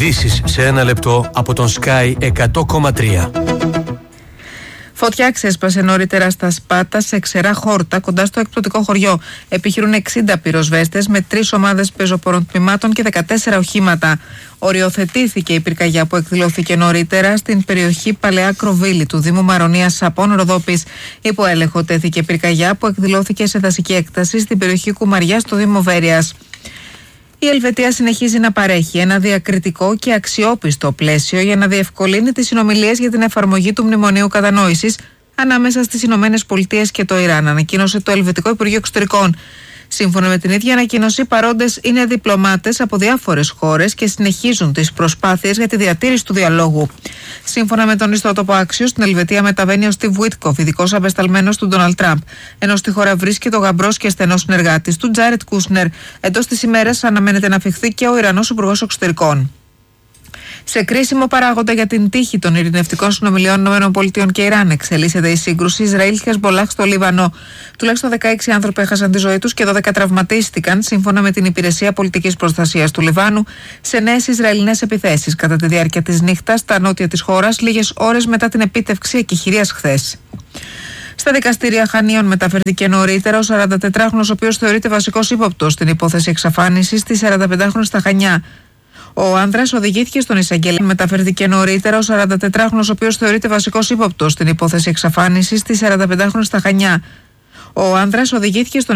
Ειδήσεις σε ένα λεπτό από τον Sky 100,3. Φωτιά ξέσπασε νωρίτερα στα Σπάτα, σε ξερά χόρτα, κοντά στο εκπτωτικό χωριό. Επιχειρούν 60 πυροσβέστες με 3 ομάδες πεζοπορών τμήματων και 14 οχήματα. Οριοθετήθηκε η πυρκαγιά που εκδηλώθηκε νωρίτερα στην περιοχή Παλαιά Κροβίλη του Δήμου Μαρονίας Σαπών Ροδόπης. Υπό έλεγχο τέθηκε πυρκαγιά που εκδηλώθηκε σε δασική έκταση στην περιοχή Κουμαριά στο Δήμο Βέρειας. Η Ελβετία συνεχίζει να παρέχει ένα διακριτικό και αξιόπιστο πλαίσιο για να διευκολύνει τις συνομιλίες για την εφαρμογή του Μνημονίου Κατανόησης ανάμεσα στις Ηνωμένες Πολιτείες και το Ιράν, ανακοίνωσε το Ελβετικό Υπουργείο Εξωτερικών. Σύμφωνα με την ίδια ανακοίνωση, παρόντες είναι διπλωμάτες από διάφορες χώρες και συνεχίζουν τις προσπάθειες για τη διατήρηση του διαλόγου. Σύμφωνα με τον ιστότοπο Axios, στην Ελβετία μεταβαίνει ο Στιβ Βίτκοφ, ειδικός απεσταλμένος του Ντόναλντ Τραμπ, ενώ στη χώρα βρίσκεται ο γαμπρός και στενός συνεργάτης του Τζάρετ Κούσνερ. Εντός της ημέρας αναμένεται να φιχθεί και ο Ιρανός Υπουργός Εξωτερικών. Σε κρίσιμο παράγοντα για την τύχη των ειρηνευτικών συνομιλιών ΗΠΑ και Ιράν εξελίσσεται η σύγκρουση Ισραήλ-Χεσμολάχ στο Λίβανο. Τουλάχιστον 16 άνθρωποι έχασαν τη ζωή τους και 12 τραυματίστηκαν, σύμφωνα με την Υπηρεσία Πολιτικής Προστασίας του Λιβάνου, σε νέες Ισραηλινές επιθέσεις κατά τη διάρκεια της νύχτας στα νότια της χώρας, λίγες ώρες μετά την επίτευξη εκεχηρίας χθες. Στα δικαστήρια Χανίων μεταφέρθηκε νωρίτερα ο 44χρονος, ο οποίος θεωρείται βασικός ύποπτος στην υπόθεση εξαφάνισης της 45χρονης στα Χανιά. Ο άνδρας οδηγήθηκε στον εισαγγελέα. Μεταφέρθηκε νωρίτερα ο 44χρονος, ο οποίος θεωρείται βασικός ύποπτος στην υπόθεση εξαφάνισης της 45χρονης στα Χανιά. Ο άνδρας οδηγήθηκε στον